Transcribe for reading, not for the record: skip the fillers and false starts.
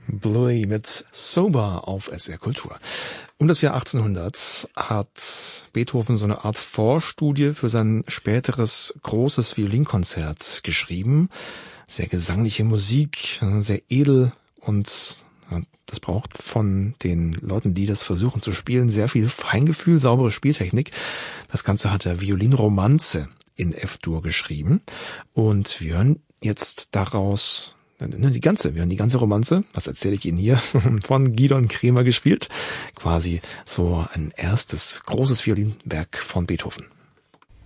Bluey mit Sober auf SR Kultur. Um das Jahr 1800 hat Beethoven so eine Art Vorstudie für sein späteres großes Violinkonzert geschrieben. Sehr gesangliche Musik, sehr edel und das braucht von den Leuten, die das versuchen zu spielen, sehr viel Feingefühl, saubere Spieltechnik. Das Ganze hat er Violinromanze in F-Dur geschrieben und wir hören jetzt daraus wir hören die ganze Romanze, was erzähle ich Ihnen hier, von Gidon Kremer gespielt. Quasi so ein erstes großes Violinwerk von Beethoven.